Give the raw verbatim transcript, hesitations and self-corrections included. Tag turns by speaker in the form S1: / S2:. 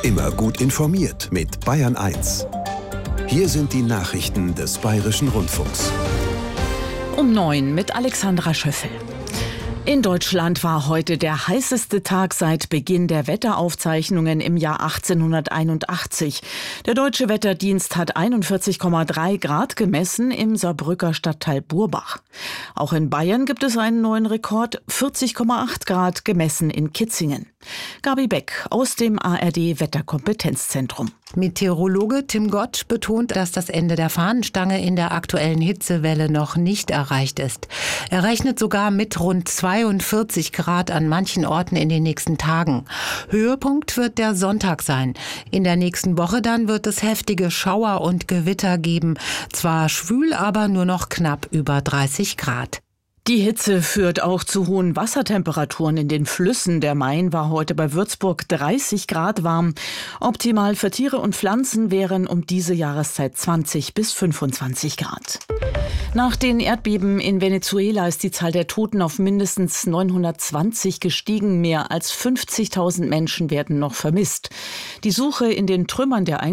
S1: Immer gut informiert mit Bayern eins. Hier sind die Nachrichten des Bayerischen Rundfunks.
S2: Um neun mit Alexandra Schöffel. In Deutschland war heute der heißeste Tag seit Beginn der Wetteraufzeichnungen im Jahr achtzehnhunderteinundachtzig. Der Deutsche Wetterdienst hat einundvierzig Komma drei Grad gemessen im Saarbrücker Stadtteil Burbach. Auch in Bayern gibt es einen neuen Rekord, vierzig Komma acht Grad gemessen in Kitzingen. Gabi Beck aus dem A R D-Wetterkompetenzzentrum.
S3: Meteorologe Tim Gotsch betont, dass das Ende der Fahnenstange in der aktuellen Hitzewelle noch nicht erreicht ist. Er rechnet sogar mit rund zweiundvierzig Grad an manchen Orten in den nächsten Tagen. Höhepunkt wird der Sonntag sein. In der nächsten Woche dann wird es heftige Schauer und Gewitter geben. Zwar schwül, aber nur noch knapp über dreißig Grad.
S2: Die Hitze führt auch zu hohen Wassertemperaturen in den Flüssen. Der Main war heute bei Würzburg dreißig Grad warm. Optimal für Tiere und Pflanzen wären um diese Jahreszeit zwanzig bis fünfundzwanzig Grad. Nach den Erdbeben in Venezuela ist die Zahl der Toten auf mindestens neunhundertzwanzig gestiegen. Mehr als fünfzigtausend Menschen werden noch vermisst. Die Suche in den Trümmern der